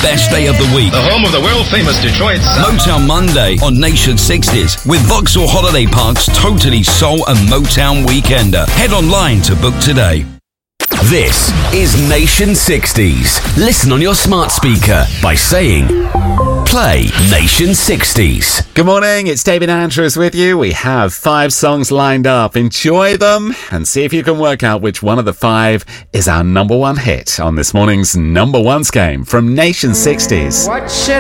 best day of the week. The home of the world-famous Detroit Sound. Motown Monday on Nation 60s with Vauxhall Holiday Park's Totally Soul and Motown Weekender. Head online to book today. This is Nation 60s. Listen on your smart speaker by saying, play Nation 60s. Good morning, it's David Andrews with you. We have 5 songs lined up. Enjoy them and see if you can work out which one of the 5 is our number 1 hit on this morning's number 1's game from Nation 60s.